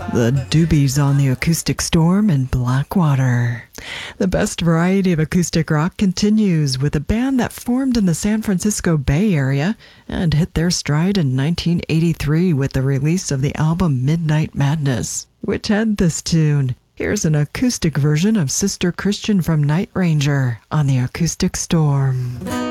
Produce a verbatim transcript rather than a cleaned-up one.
The Doobies on the Acoustic Storm in Blackwater. The best variety of acoustic rock continues with a band that formed in the San Francisco Bay Area and hit their stride in nineteen eighty-three with the release of the album Midnight Madness, which had this tune. Here's an acoustic version of Sister Christian from Night Ranger on the Acoustic Storm.